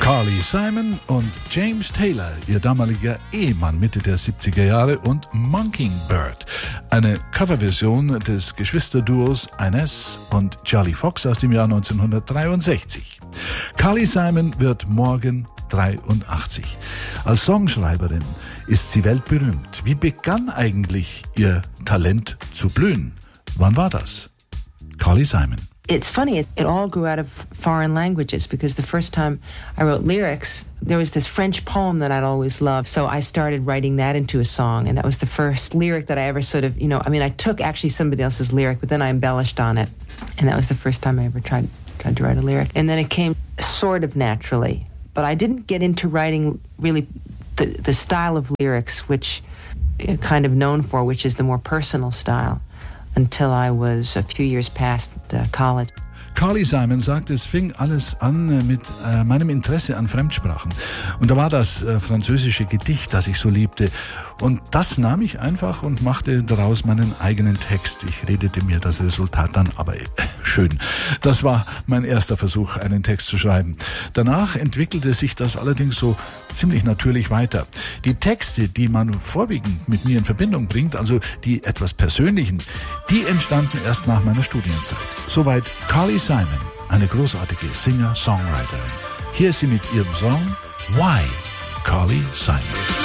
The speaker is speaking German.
Carly Simon und James Taylor, ihr damaliger Ehemann Mitte der 70er Jahre, und Mockingbird, eine Coverversion des Geschwisterduos Inez und Charlie Fox aus dem Jahr 1963. Carly Simon wird morgen 83. Als Songschreiberin ist sie weltberühmt. Wie begann eigentlich ihr Talent zu blühen? Wann war das? Carly Simon. It's funny, it all grew out of foreign languages, because the first time I wrote lyrics, there was this French poem that I'd always loved. So I started writing that into a song, and that was the first lyric that I ever sort of, I took actually somebody else's lyric, but then I embellished on it. And that was the first time I ever tried to write a lyric. And then it came sort of naturally. But I didn't get into writing really the style of lyrics, which I'm kind of known for, which is the more personal style, until I was a few years past college. Carly Simon sagt, es fing alles an mit meinem Interesse an Fremdsprachen. Und da war das französische Gedicht, das ich so liebte. Und das nahm ich einfach und machte daraus meinen eigenen Text. Ich redete mir das Resultat dann, aber schön. Das war mein erster Versuch, einen Text zu schreiben. Danach entwickelte sich das allerdings so ziemlich natürlich weiter. Die Texte, die man vorwiegend mit mir in Verbindung bringt, also die etwas persönlichen, die entstanden erst nach meiner Studienzeit. Soweit Carly Simon, eine großartige Singer-Songwriterin. Hier ist sie mit ihrem Song Why, Carly Simon.